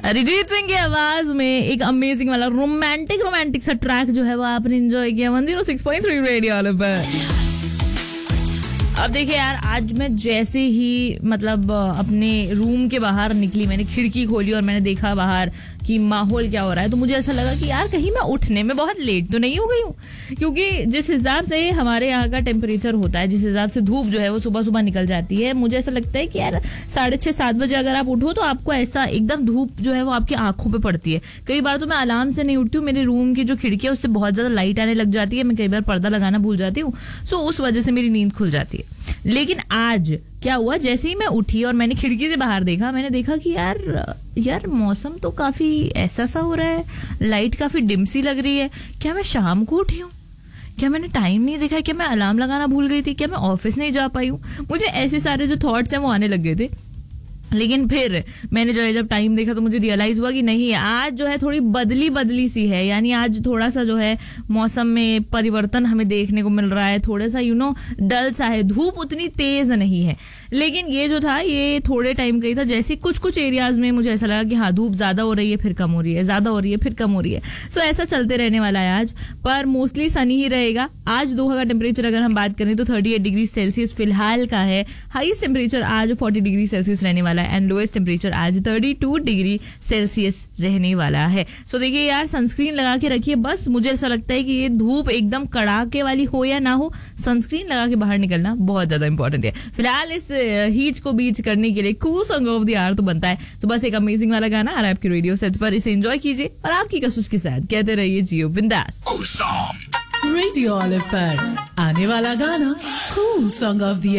अरिजीत सिंह की आवाज में एक अमेजिंग वाला रोमांटिक सा ट्रैक जो है वो आपने एंजॉय किया 106.3 रेडियो वाले पर। अब देखिए यार, आज मैं जैसे ही मतलब अपने रूम के बाहर निकली, मैंने खिड़की खोली और मैंने देखा बाहर कि माहौल क्या हो रहा है, तो मुझे ऐसा लगा कि यार कहीं मैं उठने में बहुत लेट तो नहीं हो गई हूँ, क्योंकि जिस हिसाब से हमारे यहाँ का टेम्परेचर होता है, जिस हिसाब से धूप जो है वो सुबह सुबह निकल जाती है, मुझे ऐसा लगता है कि यार 6:30-7 बजे अगर आप उठो तो आपको ऐसा एकदम धूप जो है वो आपकी आंखों पे पड़ती है। कई बार तो मैं अलार्म से नहीं उठती हूँ, मेरे रूम की जो खिड़की है उससे बहुत ज्यादा लाइट आने लग जाती है, मैं कई बार पर्दा लगाना भूल जाती हूँ, सो उस वजह से मेरी नींद खुल जाती है। लेकिन आज क्या हुआ, जैसे ही मैं उठी और मैंने खिड़की से बाहर देखा, मैंने देखा कि यार मौसम तो काफी ऐसा सा हो रहा है, लाइट काफी डिम सी लग रही है। क्या मैं शाम को उठी हूँ? क्या मैंने टाइम नहीं देखा? क्या मैं अलार्म लगाना भूल गई थी? क्या मैं ऑफिस नहीं जा पाई हूँ? मुझे ऐसे सारे जो थॉट्स हैं वो आने लग गए थे। लेकिन फिर मैंने जो है जब टाइम देखा तो मुझे रियलाइज हुआ कि नहीं, आज जो है थोड़ी बदली सी है, यानी आज थोड़ा सा जो है मौसम में परिवर्तन हमें देखने को मिल रहा है, थोड़ा सा डल सा है, धूप उतनी तेज नहीं है। लेकिन ये जो था ये थोड़े टाइम का ही था। जैसे कुछ एरियाज में मुझे ऐसा लगा कि हाँ धूप ज्यादा हो रही है फिर कम हो रही है, ज्यादा हो रही है फिर कम हो रही है, सो ऐसा चलते रहने वाला है आज, पर मोस्टली सनी ही रहेगा। आज दोहा का टेम्परेचर अगर हम बात करें तो 38 डिग्री सेल्सियस फिलहाल का है। हाईएस्ट टेम्परेचर आज 40 डिग्री सेल्सियस रहने वाला है एंड लोएस्ट टेम्परेचर आज 32 डिग्री सेल्सियस रहने वाला है। सो देखिए यार, सनस्क्रीन लगा के रखिए। बस मुझे ऐसा लगता है कि ये धूप एकदम कड़ाके वाली हो या ना हो, सनस्क्रीन लगा के बाहर निकलना बहुत ज्यादा इंपॉर्टेंट है। फिलहाल इस हीट को बीच करने के लिए cool song of the our तो बनता है, तो बस एक अमेजिंग वाला गाना आ रहा है आपके रेडियो सेट्स पर, इसे एंजॉय कीजिए और आपकी कशिश के साथ कहते रहिए जियो बिंदास। रेडियो ऑलिव पर आने वाला गाना कूल सॉन्ग ऑफ द